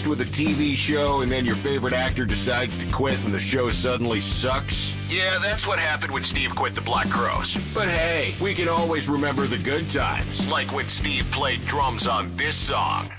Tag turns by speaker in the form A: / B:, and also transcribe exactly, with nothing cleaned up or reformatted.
A: with a T V show and then your favorite actor decides to quit and the show suddenly sucks? Yeah, that's what happened when Steve quit the Black Crowes. But hey, we can always remember the good times, like when Steve played drums on this song.